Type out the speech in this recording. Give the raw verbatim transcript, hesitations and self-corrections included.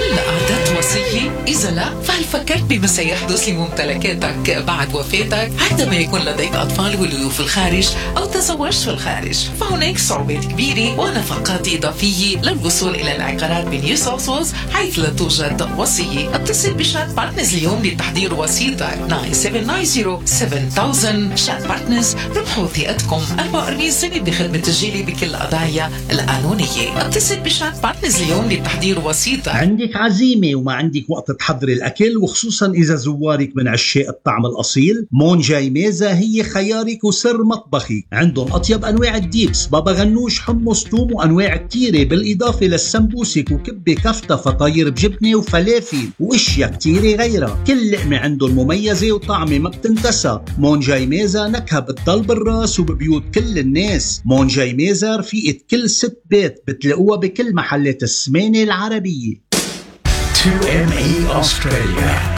هل أعددت وصية؟ إذا لا، فهل فكرت بما سيحدث لممتلكاتك بعد وفاتك عندما يكون لديك أطفال ولدوا في الخارج أو تزوجت في الخارج؟ فهناك صعوبات كبيرة ونفقات إضافية للوصول إلى العقارات بنيو ساوث ويلز حيث لا توجد وصية. اتصل بشات بارتنرز اليوم لتحضير وسيطك تسعة سبعة تسعة صفر سبعة ألف. شات بارتنرز، ربحوا ثقتكم أربعة وأربعين سنة بخدمة تسجيلي بكل القضايا القانونية. اتصل بشات بارتنرز اليوم لتحضير وسيطك. عندك عزيمة وما عندك وقت تحضري الأكل، وخصوصا إذا زوارك من عشاق الطعم الأصيل، مونجاي ميزة هي خيارك وسر مطبخي. عندهم أطيب أنواع الديبس، بابا غنوش، حمص، توم، وأنواع كتيرة، بالإضافة للسمبوسك وكبة كفتة، فطاير بجبنة وفلافل وإشياء كتيرة غيرها. كل لقمة عندهم مميزة وطعمة ما بتنتسى. مونجاي ميزة نكهة بتضل بالراس وببيوت كل الناس. مونجاي ميزة رفيقة كل ست بيت، بتلاقوها بكل محلات السمانة العربية. تو إم إي Australia.